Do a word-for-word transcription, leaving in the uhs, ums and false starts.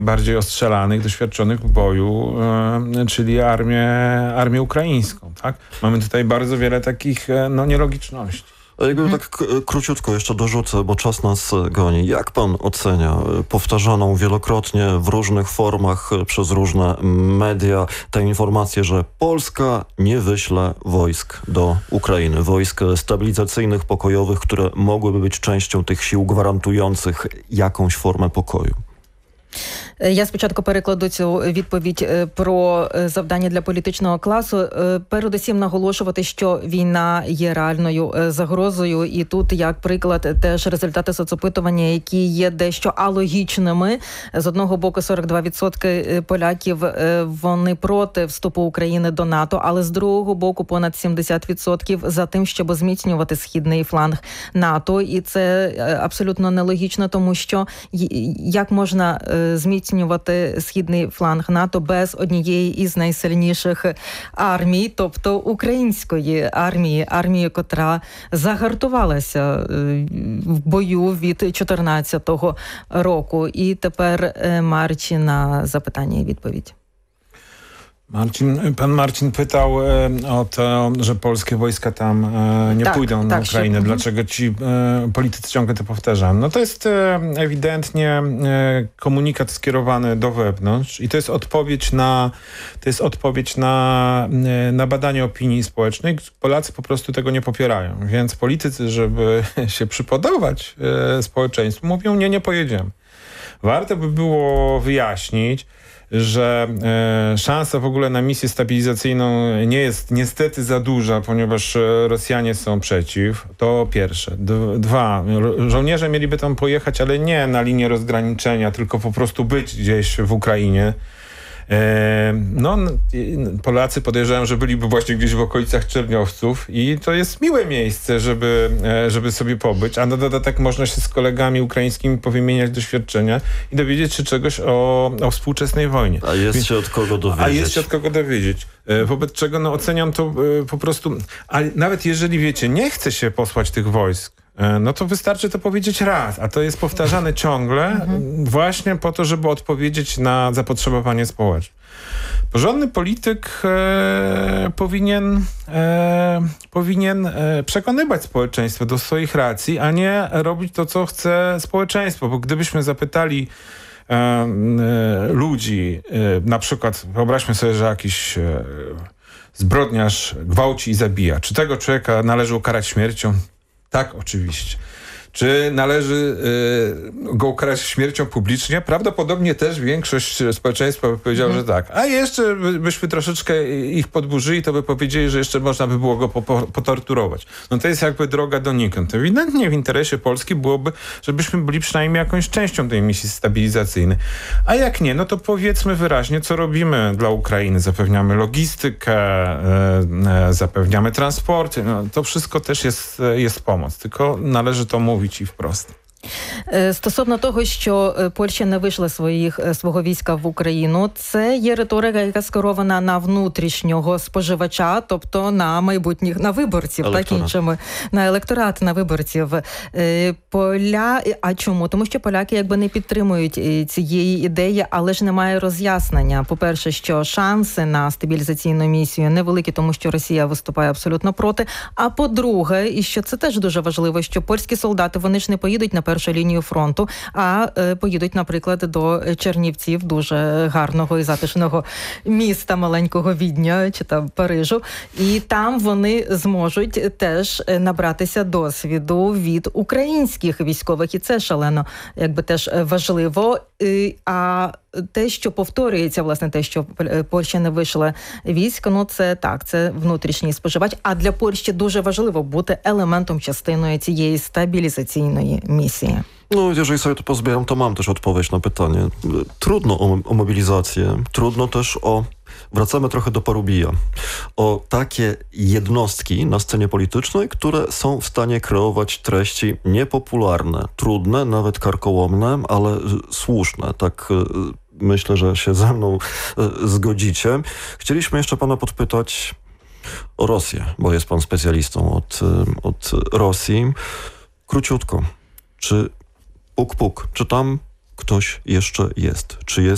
bardziej ostrzelanych, doświadczonych w boju, e, czyli armię, armię ukraińską. Tak? Mamy tutaj bardzo wiele takich e, no, nielogiczności. Jakby tak króciutko jeszcze dorzucę, bo czas nas goni. Jak pan ocenia powtarzaną wielokrotnie w różnych formach przez różne media tę informację, że Polska nie wyśle wojsk do Ukrainy, wojsk stabilizacyjnych, pokojowych, które mogłyby być częścią tych sił gwarantujących jakąś formę pokoju? Я спочатку перекладу цю відповідь про завдання для політичного класу. Передусім наголошувати, що війна є реальною загрозою. І тут, як приклад, теж результати соцопитування, які є дещо алогічними. З одного боку, сорок два відсотки поляків, вони проти вступу України до НАТО, але з другого боку, понад сімдесят відсотків за тим, щоб зміцнювати східний фланг НАТО. І це абсолютно нелогічно, тому що як можна зміцнювати східний фланг НАТО без однієї із найсильніших армій, тобто української армії, армії, котра загартувалася в бою від чотирнадцятого року. І тепер Марчі на запитання і відповідь. Marcin, pan Marcin pytał e, o to, że polskie wojska tam e, nie tak, pójdą na tak, Ukrainę. się, Dlaczego ci e, politycy ciągle to powtarzają? No to jest e, ewidentnie e, komunikat skierowany do wewnątrz i to jest odpowiedź na, to jest odpowiedź na, e, na badanie opinii społecznej. Polacy po prostu tego nie popierają. Więc politycy, żeby się przypodobać e, społeczeństwu, mówią: nie, nie pojedziemy. Warto by było wyjaśnić, że e, szansa w ogóle na misję stabilizacyjną nie jest niestety za duża, ponieważ Rosjanie są przeciw. To pierwsze. D- dwa. Żołnierze mieliby tam pojechać, ale nie na linię rozgraniczenia, tylko po prostu być gdzieś w Ukrainie. No, Polacy podejrzewają, że byliby właśnie gdzieś w okolicach Czerniowców i to jest miłe miejsce, żeby, żeby sobie pobyć, a na dodatek można się z kolegami ukraińskimi powymieniać doświadczenia i dowiedzieć się czegoś o, o współczesnej wojnie. A jest Więc, się od kogo dowiedzieć. A jest się od kogo dowiedzieć. Wobec czego no, oceniam to po prostu, a nawet jeżeli wiecie, nie chce się posłać tych wojsk, no to wystarczy to powiedzieć raz, a to jest powtarzane ciągle mhm. właśnie po to, żeby odpowiedzieć na zapotrzebowanie społeczne. Porządny polityk e, powinien, e, powinien e, przekonywać społeczeństwo do swoich racji, a nie robić to, co chce społeczeństwo, bo gdybyśmy zapytali e, e, ludzi, e, na przykład wyobraźmy sobie, że jakiś e, zbrodniarz gwałci i zabija, czy tego człowieka należy ukarać śmiercią? Tak, oczywiście. Czy należy y, go ukarać śmiercią publicznie? Prawdopodobnie też większość społeczeństwa by powiedziała, mhm. że tak. A jeszcze by, byśmy troszeczkę ich podburzyli, to by powiedzieli, że jeszcze można by było go po, po, potorturować. No to jest jakby droga donikąd. Ewidentnie w interesie Polski byłoby, żebyśmy byli przynajmniej jakąś częścią tej misji stabilizacyjnej. A jak nie, no to powiedzmy wyraźnie, co robimy dla Ukrainy. Zapewniamy logistykę, y, y, zapewniamy transporty. No, to wszystko też jest, jest pomoc. Tylko należy to mówić i wprost. Стосовно того, що Польща не вийшла своїх, свого війська в Україну, це є риторика, яка скерована на внутрішнього споживача, тобто на майбутніх, на виборців, електорат. Так іншими, на електорат, на виборців. Поля... А чому? Тому що поляки якби не підтримують цієї ідеї, але ж немає роз'яснення. По-перше, що шанси на стабілізаційну місію невеликі, тому що Росія виступає абсолютно проти. А по-друге, і що це теж дуже важливо, що польські солдати, вони ж не поїдуть на першу лінію фронту, а е, поїдуть, наприклад, до Чернівців, дуже гарного і затишного міста, маленького Відня чи там Парижу. І там вони зможуть теж набратися досвіду від українських військових. І це шалено, якби теж важливо. І, а те, що повторюється, власне, те, що Польща не вийшла військ, ну це так, це внутрішній споживач. А для Польщі дуже важливо бути елементом, частиною цієї стабілізаційної місії. No, jeżeli sobie to pozbieram, to mam też odpowiedź na pytanie. Trudno o, o mobilizację, trudno też o... Wracamy trochę do Parubija. O takie jednostki na scenie politycznej, które są w stanie kreować treści niepopularne, trudne, nawet karkołomne, ale słuszne. Tak myślę, że się ze mną zgodzicie. Chcieliśmy jeszcze pana podpytać o Rosję, bo jest pan specjalistą od, od Rosji. Króciutko. Czy puk, puk, czy tam ktoś jeszcze jest? Czy jest